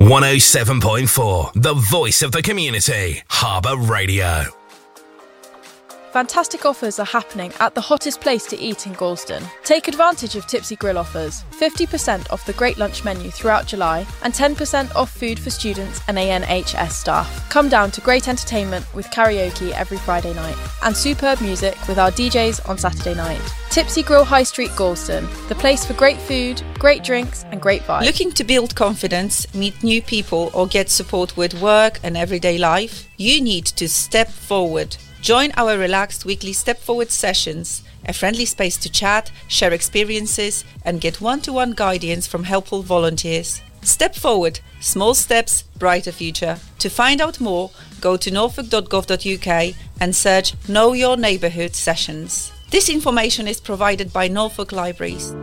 107.4, the voice of the community, Harbour Radio. Fantastic offers are happening at the hottest place to eat in Gorleston. Take advantage of Tipsy Grill offers. 50% off the Great Lunch menu throughout July and 10% off food for students and ANHS staff. Come down to great entertainment with karaoke every Friday night and superb music with our DJs on Saturday night. Tipsy Grill High Street, Gorleston, the place for great food, great drinks and great vibes. Looking to build confidence, meet new people or get support with work and everyday life? You need to step forward. Join our relaxed weekly Step Forward sessions, a friendly space to chat, share experiences and get one-to-one guidance from helpful volunteers. Step Forward, small steps, brighter future. To find out more, go to norfolk.gov.uk and search Know Your Neighbourhood sessions. This information is provided by Norfolk Libraries.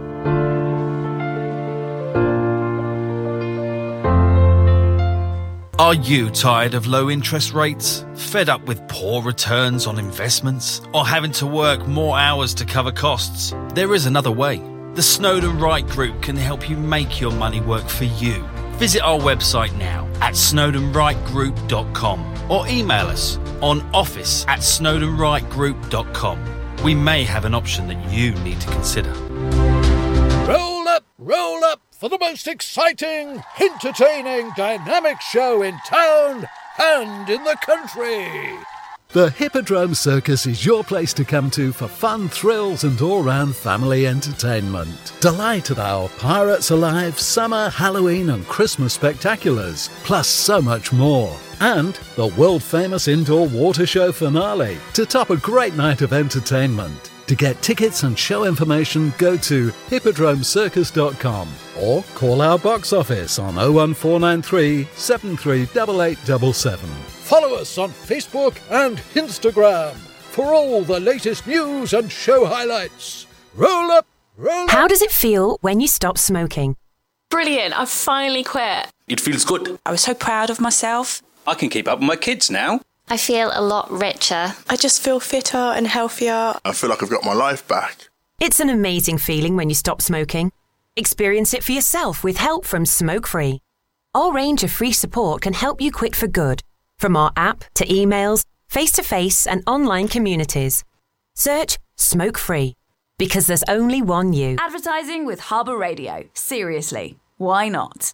Are you tired of low interest rates? Fed up with poor returns on investments? Or having to work more hours to cover costs? There is another way. The Snowden Wright Group can help you make your money work for you. Visit our website now at snowdenwrightgroup.com or email us on office@snowdenwrightgroup.com. We may have an option that you need to consider. Roll up for the most exciting, entertaining, dynamic show in town and in the country. The Hippodrome Circus is your place to come to for fun, thrills and all-round family entertainment. Delight at our Pirates Alive, Summer, Halloween and Christmas spectaculars, plus so much more. And the world-famous indoor water show finale to top a great night of entertainment. To get tickets and show information, go to hippodromecircus.com or call our box office on 01493 738877. Follow us on Facebook and Instagram for all the latest news and show highlights. Roll up, roll up. How does it feel when you stop smoking? Brilliant, I've finally quit. It feels good. I was so proud of myself. I can keep up with my kids now. I feel a lot richer. I just feel fitter and healthier. I feel like I've got my life back. It's an amazing feeling when you stop smoking. Experience it for yourself with help from Smoke Free. Our range of free support can help you quit for good, from our app to emails, face-to-face and online communities. Search Smoke Free, because there's only one you. Advertising with Harbour Radio. Seriously, why not?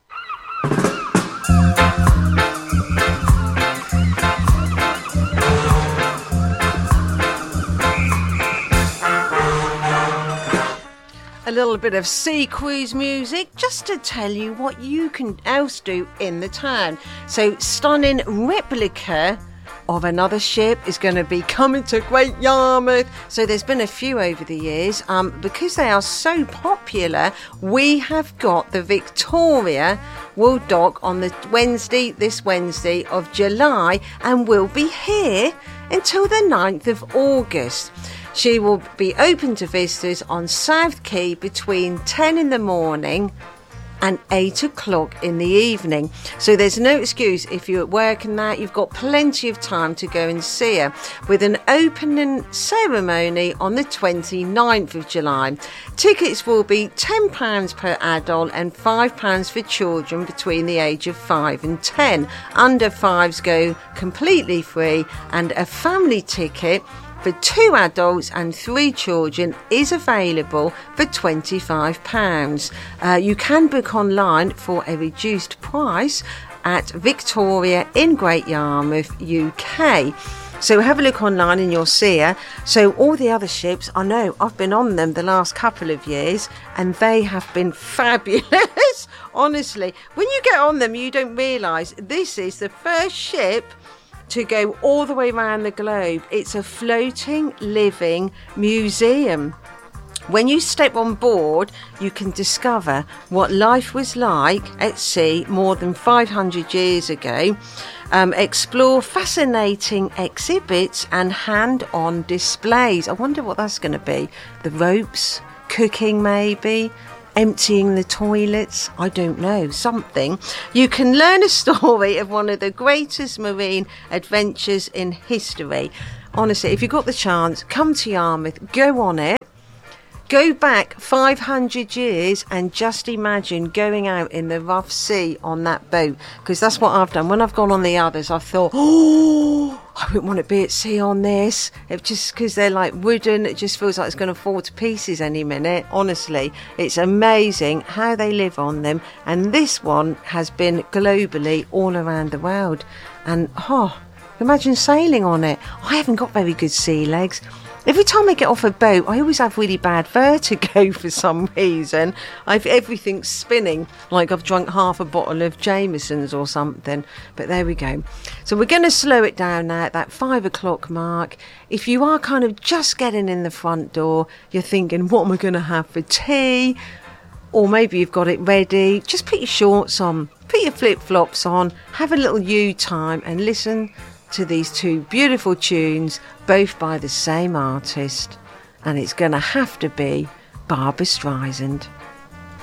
A little bit of sea cruise music just to tell you what you can else do in the town. So, stunning replica of another ship is going to be coming to Great Yarmouth. So there's been a few over the years. Because they are so popular, we have got the Victoria will dock on this Wednesday of July, and will be here until the 9th of August. She will be open to visitors on South Quay between 10 in the morning and 8 o'clock in the evening. So there's no excuse if you're at work and that. You've got plenty of time to go and see her, with an opening ceremony on the 29th of July. Tickets will be £10 per adult and £5 for children between the age of 5 and 10. Under 5s go completely free, and a family ticket for 2 adults and 3 children is available for £25. You can book online for a reduced price at Victoria in Great Yarmouth, UK. So have a look online and you'll see her. So all the other ships, I know, I've been on them the last couple of years and they have been fabulous. Honestly, when you get on them, you don't realise this is the first ship to go all the way around the globe. It's a floating, living museum. When you step on board, you can discover what life was like at sea more than 500 years ago, explore fascinating exhibits and hand-on displays. I wonder what that's going to be. The ropes, cooking maybe, emptying the toilets, I don't know, something. You can learn a story of one of the greatest marine adventures in history. Honestly, if you've got the chance, come to Yarmouth, go on it. Go back 500 years and just imagine going out in the rough sea on that boat, because that's what I've done. When I've gone on the others, I've thought, oh, I wouldn't want to be at sea on this. It just because they're like wooden, it just feels like it's going to fall to pieces any minute. Honestly, it's amazing how they live on them. And this one has been globally all around the world. And imagine sailing on it. I haven't got very good sea legs. Every time I get off a boat, I always have really bad vertigo for some reason. Everything's spinning, like I've drunk half a bottle of Jameson's or something. But there we go. So we're going to slow it down now at that 5 o'clock mark. If you are kind of just getting in the front door, you're thinking, what am I going to have for tea? Or maybe you've got it ready. Just put your shorts on, put your flip-flops on, have a little you time and listen to these two beautiful tunes, both by the same artist, and it's going to have to be Barbra Streisand.